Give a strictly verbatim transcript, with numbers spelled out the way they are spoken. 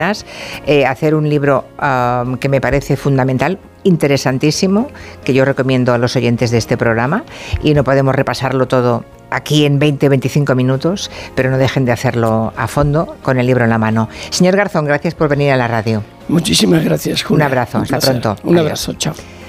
Eh, hacer un libro um, que me parece fundamental, interesantísimo, que yo recomiendo a los oyentes de este programa, y no podemos repasarlo todo aquí en veinte, veinticinco minutos, pero no dejen de hacerlo a fondo con el libro en la mano. Señor Garzón, gracias por venir a la radio. Muchísimas gracias, Julia. Un abrazo, Un hasta placer. pronto. Un Adiós. abrazo, chao.